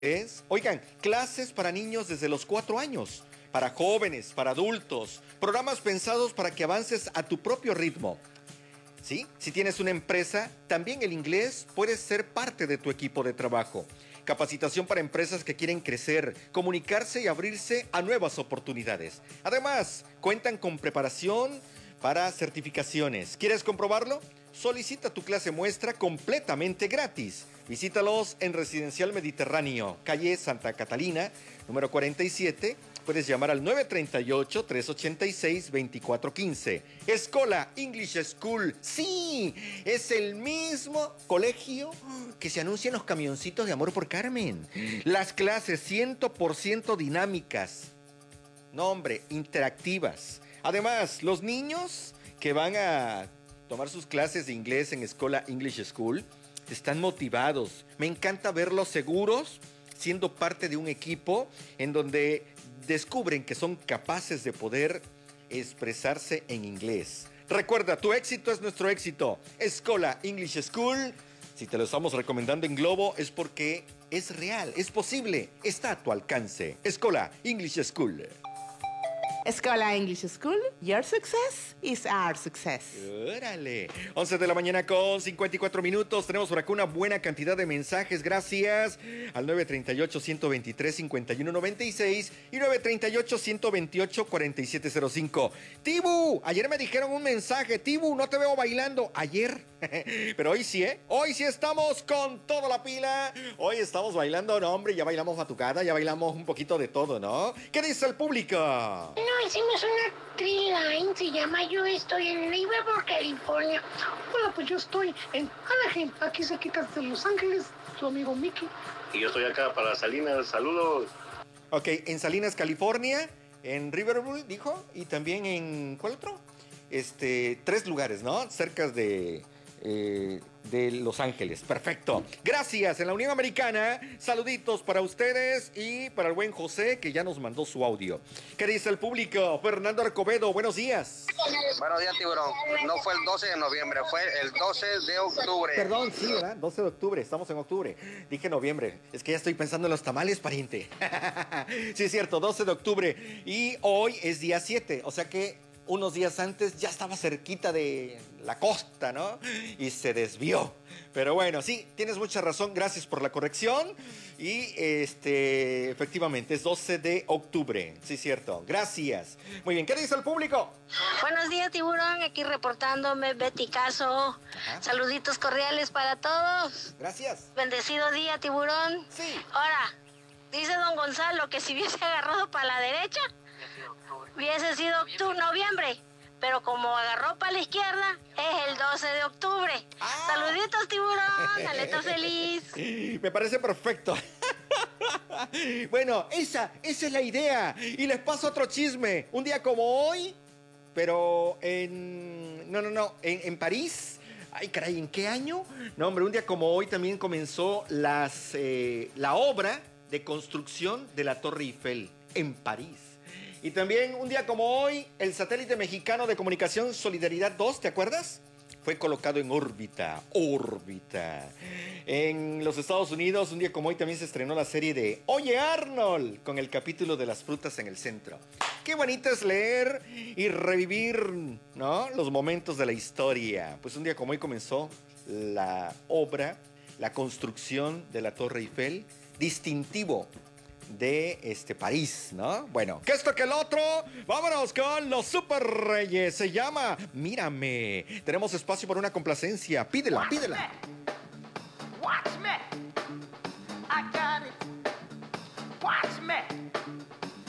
Oigan, clases para niños desde los 4 años, para jóvenes, para adultos, programas pensados para que avances a tu propio ritmo. ¿Sí? Si tienes una empresa, también el inglés puede ser parte de tu equipo de trabajo. Capacitación para empresas que quieren crecer, comunicarse y abrirse a nuevas oportunidades. Además, cuentan con preparación para certificaciones. ¿Quieres comprobarlo? Solicita tu clase muestra completamente gratis. Visítalos en Residencial Mediterráneo, calle Santa Catalina, número 47. Puedes llamar al 938-386-2415. Escola English School. Sí, es el mismo colegio que se anuncia en los camioncitos de Amor por Carmen. Las clases 100% dinámicas. No, hombre, interactivas. Además, los niños que van a tomar sus clases de inglés en Escola English School están motivados. Me encanta verlos seguros, siendo parte de un equipo en donde descubren que son capaces de poder expresarse en inglés. Recuerda, tu éxito es nuestro éxito. Escola English School, si te lo estamos recomendando en Globo, es porque es real, es posible, está a tu alcance. Escola English School. Escola English School, your success is our success. ¡Órale! 11 de la mañana con 54 minutos. Tenemos por acá una buena cantidad de mensajes. Gracias al 938-123-5196 y 938-128-4705. Tibu, ayer me dijeron un mensaje. Tibu, no te veo bailando. Ayer. Pero hoy sí, ¿eh? Hoy sí estamos con toda la pila. Hoy estamos bailando, no, hombre. Ya bailamos batucada, ya bailamos un poquito de todo, ¿no? ¿Qué dice el público? No, hicimos una Triline, se llama. Yo estoy en Livermore, California. Hola, pues yo estoy en Anaheim, aquí cerquita de Los Ángeles, tu amigo Mickey. Y yo estoy acá para Salinas, saludos. Ok, en Salinas, California, en Riverview, dijo, y también en, ¿cuál otro? 3 lugares, ¿no? Cerca de Los Ángeles. Perfecto. Gracias. En la Unión Americana, saluditos para ustedes y para el buen José, que ya nos mandó su audio. ¿Qué dice el público? Fernando Arcobedo, buenos días. Buenos días, tiburón. No fue el 12 de noviembre, fue el 12 de octubre. Perdón, sí, ¿verdad? 12 de octubre, estamos en octubre. Dije noviembre. Es que ya estoy pensando en los tamales, pariente. Sí, es cierto, 12 de octubre. Y hoy es día 7, o sea que unos días antes ya estaba cerquita de la costa, ¿no? Y se desvió. Pero bueno, sí, tienes mucha razón. Gracias por la corrección. Y efectivamente, es 12 de octubre. Sí, cierto. Gracias. Muy bien, ¿qué dice el público? Buenos días, tiburón. Aquí reportándome Betty Caso. Ajá. Saluditos cordiales para todos. Gracias. Bendecido día, tiburón. Sí. Ahora, dice don Gonzalo que si hubiese agarrado para la derecha, hubiese sido noviembre. Pero como agarró para la izquierda, es el 12 de octubre. Ah. Saluditos, tiburón. Aleta feliz. Me parece perfecto. Bueno, esa es la idea. Y les paso otro chisme. Un día como hoy, pero en París. Ay, caray, ¿en qué año? No, hombre, un día como hoy también comenzó la obra de construcción de la Torre Eiffel en París. Y también un día como hoy, el satélite mexicano de comunicación Solidaridad 2, ¿te acuerdas? Fue colocado en órbita. En los Estados Unidos, un día como hoy también se estrenó la serie de Oye Arnold, con el capítulo de las frutas en el centro. Qué bonito es leer y revivir, ¿no?, los momentos de la historia. Pues un día como hoy comenzó la obra, la construcción de la Torre Eiffel, distintivo de París, ¿no? Bueno, que esto que el otro, vámonos con los Super Reyes. Se llama Mírame. Tenemos espacio para una complacencia. Pídela. Watch me.